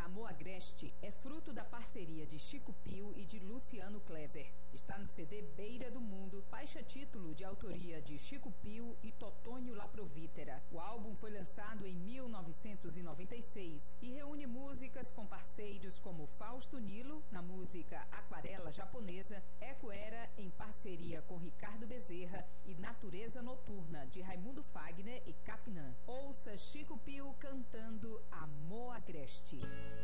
Amor Agreste é fruto da parceria de Chico Pio e de Luciano Clever. Está no CD Beira do Mundo, faixa título de autoria de Chico Pio e Totônio Laprovítera. O álbum foi lançado em 1996 e reúne músicas com parceiros como Fausto Nilo, na música Aquarela Japonesa, Eco Era, em parceria com Ricardo Bezerra, e Natureza Noturna, de Raimundo Fagner e Capinã. Ouça Chico Pio cantando Amor Agreste.